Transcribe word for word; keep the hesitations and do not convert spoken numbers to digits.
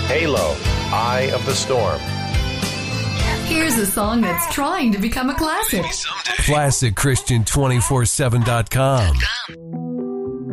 Halo, Eye of the Storm. Here's a song that's trying to become a classic. Classic Christian two forty-seven dot com.